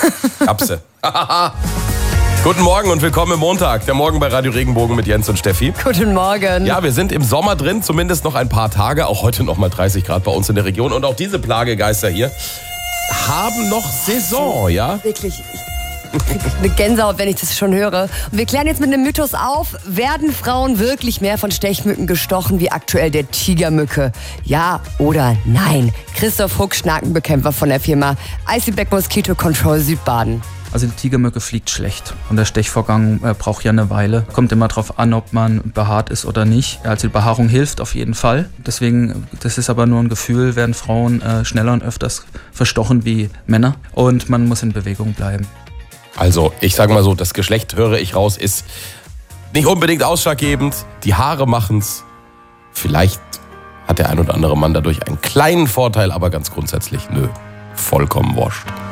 Kapse. Guten Morgen und willkommen im Montag. Der Morgen bei Radio Regenbogen mit Jens und Steffi. Guten Morgen. Ja, wir sind im Sommer drin, zumindest noch ein paar Tage. Auch heute noch mal 30 Grad bei uns in der Region. Und auch diese Plagegeister hier haben noch Saison, ja? Wirklich, ich kriege eine Gänsehaut, wenn ich das schon höre. Und wir klären jetzt mit einem Mythos auf. Werden Frauen wirklich mehr von Stechmücken gestochen wie aktuell der Tigermücke? Ja oder nein? Christoph Huck, Schnakenbekämpfer von der Firma Icy Black Mosquito Control Südbaden. Also die Tigermücke fliegt schlecht und der Stechvorgang braucht ja eine Weile. Kommt immer darauf an, ob man behaart ist oder nicht. Also die Behaarung hilft auf jeden Fall. Deswegen, das ist aber nur ein Gefühl, werden Frauen schneller und öfters verstochen wie Männer. Und man muss in Bewegung bleiben. Also, ich sage mal so, das Geschlecht, höre ich raus, ist nicht unbedingt ausschlaggebend. Die Haare machen's. Vielleicht hat der ein oder andere Mann dadurch einen kleinen Vorteil, aber ganz grundsätzlich, nö, vollkommen wurscht.